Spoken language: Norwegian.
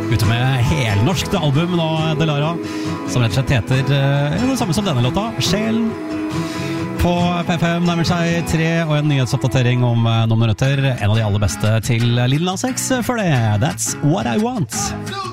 Ute med helnorsk album nå, Delara, som rett og slett heter det samme som denne låta, Sjelen. På P5 nærmer seg 3 og en nyhetsoppdatering om noen minutter. En av de aller beste til Lil Nas X for det. That's what I want.